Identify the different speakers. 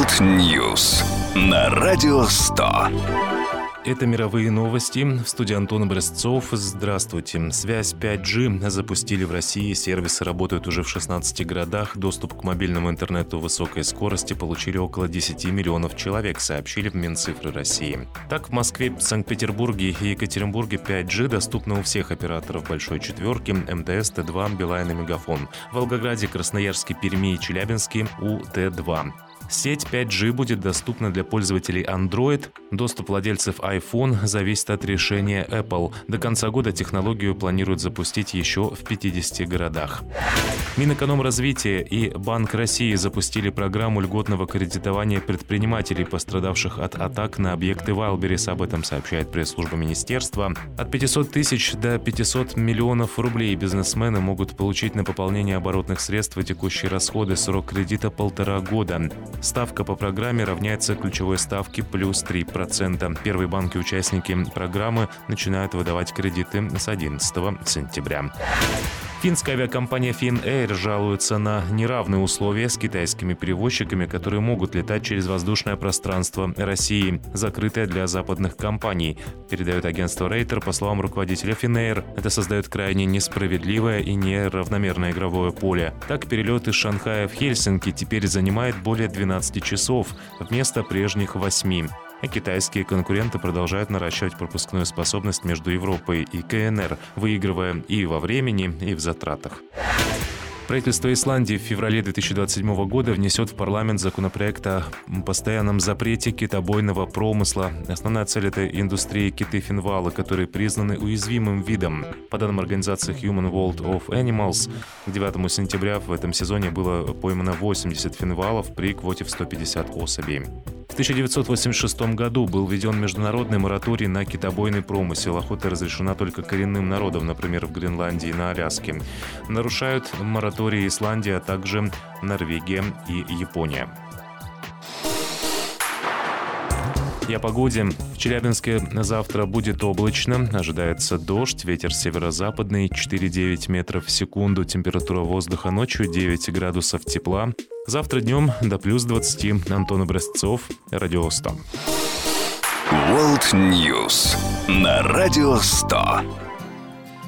Speaker 1: World News на Радио 100.
Speaker 2: Это мировые новости. В студии Антон Образцов. Здравствуйте. Связь 5G запустили в России. Сервисы работают уже в 16 городах. Доступ к мобильному интернету высокой скорости получили около 10 миллионов человек, сообщили в Минцифры России. Так, в Москве, Санкт-Петербурге и Екатеринбурге 5G доступно у всех операторов Большой Четверки, МТС, Т2, Билайн и Мегафон. В Волгограде, Красноярске, Перми и Челябинске у Т2. Сеть 5G будет доступна для пользователей Android. Доступ владельцев iPhone зависит от решения Apple. До конца года технологию планируют запустить еще в 50 городах. Минэкономразвития и Банк России запустили программу льготного кредитования предпринимателей, пострадавших от атак на объекты Wildberries. Об этом сообщает пресс-служба министерства. От 500 тысяч до 500 миллионов рублей бизнесмены могут получить на пополнение оборотных средств и текущие расходы. Срок кредита 1,5 года. Ставка по программе равняется ключевой ставке плюс 3%. Первые банки-участники программы начинают выдавать кредиты с 11 сентября. Финская авиакомпания Finnair жалуется на неравные условия с китайскими перевозчиками, которые могут летать через воздушное пространство России, закрытое для западных компаний, передает агентство Рейтер. По словам руководителя Finnair, это создает крайне несправедливое и неравномерное игровое поле. Так, перелет из Шанхая в Хельсинки теперь занимает более 12 часов вместо прежних 8. А китайские конкуренты продолжают наращивать пропускную способность между Европой и КНР, выигрывая и во времени, и в затратах. Правительство Исландии в феврале 2027 года внесет в парламент законопроект о постоянном запрете китобойного промысла. Основная цель этой индустрии – киты-финвалы, которые признаны уязвимым видом. По данным организации Human World of Animals, к 9 сентября в этом сезоне было поймано 80 финвалов при квоте в 150 особей. В 1986 году был введен международный мораторий на китобойный промысел. Охота разрешена только коренным народам, например, в Гренландии и на Аляске. Нарушают мораторий Исландия, а также Норвегия и Япония. И о погоде. В Челябинске завтра будет облачно. Ожидается дождь. Ветер северо-западный 4,9 метров в секунду. Температура воздуха ночью 9 градусов тепла. Завтра днем до плюс 20. Антон Образцов, Радио 100.
Speaker 1: World News на Радио 100.